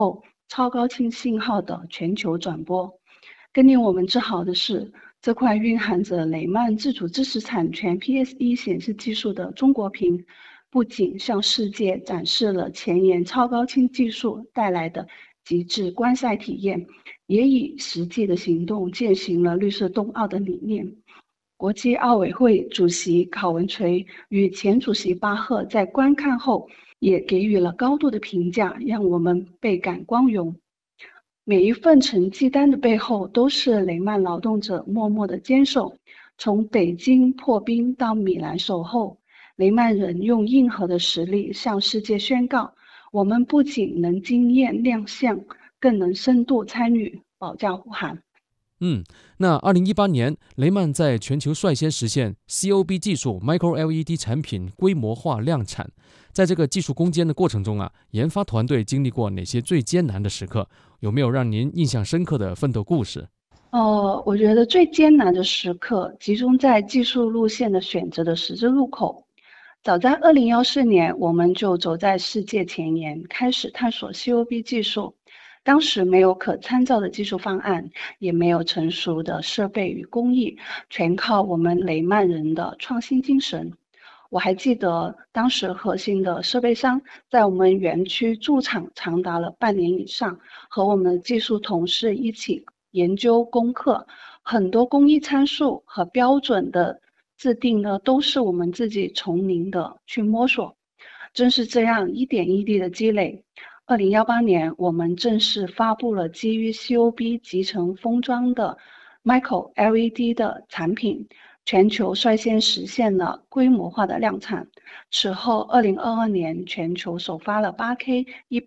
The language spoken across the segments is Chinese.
超高清信号的全球转播。更令我们自豪的是，这块蕴含着雷曼自主知识产权 PSE 显示技术的中国屏，不仅向世界展示了前沿超高清技术带来的极致观赛体验，也以实际的行动践行了绿色冬奥的理念。国际奥委会主席考文垂与前主席巴赫在观看后也给予了高度的评价，让我们倍感光荣。每一份成绩单的背后，都是雷曼劳动者默默的坚守。从北京破冰到米兰守候，雷曼人用硬核的实力向世界宣告：我们不仅能惊艳亮相，更能深度参与，保驾护航。 那2018年，雷曼在全球率先实现 COB 技术 Micro LED 产品规模化量产。在这个技术攻坚的过程中研发团队经历过哪些最艰难的时刻？有没有让您印象深刻的奋斗故事？ 我觉得最艰难的时刻集中在技术路线的选择的十字路口。早在2014年，我们就走在世界前沿，开始探索 COB 技术。当时没有可参照的技术方案，也没有成熟的设备与工艺，全靠我们雷曼人的创新精神。我还记得当时核心的设备商在我们园区驻场长达了半年以上，和我们的技术同事一起研究攻克，很多工艺参数和标准的制定呢，都是我们自己从零的去摸索。正是这样一点一滴的积累，2018年我们正式发布了基于 COB 集成封装的 Micro LED 的产品，全球率先实现了规模化的量产。此后2022年全球首发了 8K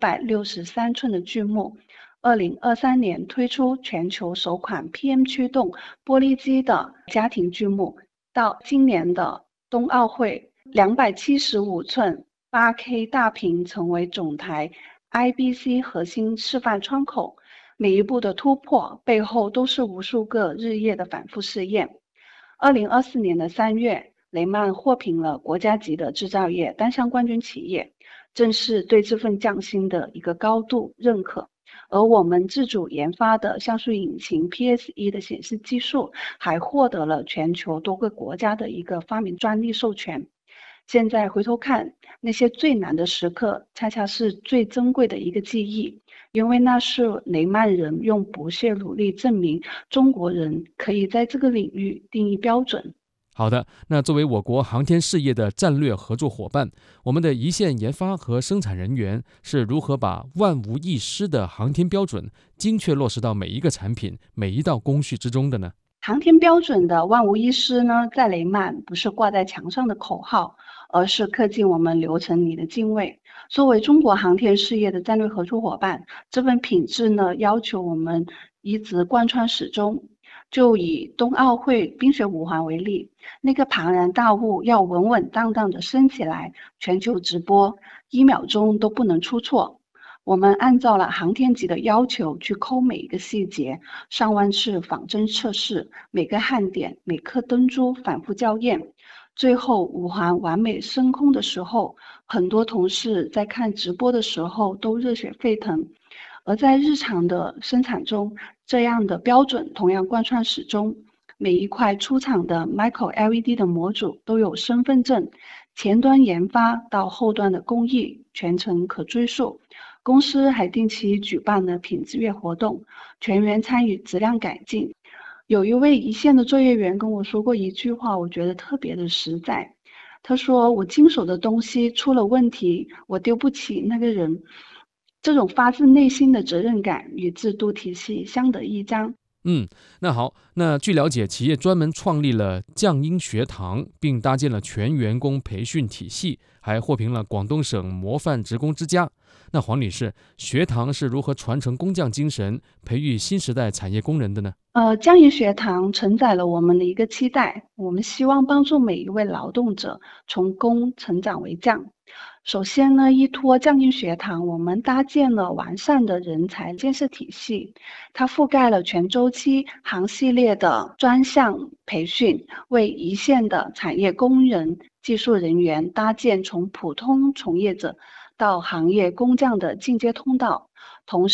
163寸的巨幕，2023年推出全球首款 PM 驱动玻璃机的家庭巨幕，到今年的冬奥会275寸 8K 大屏成为总台 IBC 核心示范窗口。每一步的突破背后都是无数个日夜的反复试验。2024年的3月，雷曼获评了国家级的制造业单项冠军企业，正是对这份匠心的一个高度认可。而我们自主研发的像素引擎 PSE 的显示技术，还获得了全球多个国家的一个发明专利授权。现在回头看，那些最难的时刻，恰恰是最珍贵的一个记忆，因为那是雷曼人用不懈努力证明中国人可以在这个领域定义标准。 好的，那作为我国航天事业的战略合作伙伴，我们的一线研发和生产人员是如何把万无一失的航天标准精确落实到每一个产品、每一道工序之中的呢？ 航天标准的万无一失呢，在雷曼不是挂在墙上的口号，而是刻进我们流程里的敬畏。作为中国航天事业的战略合作伙伴，这份品质呢，要求我们一直贯穿始终。就以冬奥会冰雪五环为例，那个庞然大物要稳稳当当的升起来，全球直播1秒钟都不能出错。我们按照了航天局的要求去抠每一个细节，上万次仿真测试，每个焊点、每颗灯珠反复校验，最后五环完美升空的时候，很多同事在看直播的时候都热血沸腾。而在日常的生产中，这样的标准同样贯穿始终。每一块出厂的 Micro LED 的模组都有身份证，前端研发到后端的工艺全程可追溯。公司还定期举办了品质月活动，全员参与质量改进。有一位一线的作业员跟我说过一句话，我觉得特别的实在。他说：我经手的东西出了问题，我丢不起那个人。这种发自内心的责任感与制度体系相得益彰。 那好，那据了解，企业专门创立了匠英学堂，并搭建了全员工培训体系，还获评了广东省模范职工之家。那黄女士，学堂是如何传承工匠精神，培育新时代产业工人的呢？ 匠英学堂承载了我们的一个期待，我们希望帮助每一位劳动者从工成长为匠。首先呢，依托匠英学堂，我们搭建了完善的人才建设体系，它覆盖了全周期行系列的专项培训，为一线的产业工人、技术人员搭建从普通从业者到行业工匠的进阶通道。 同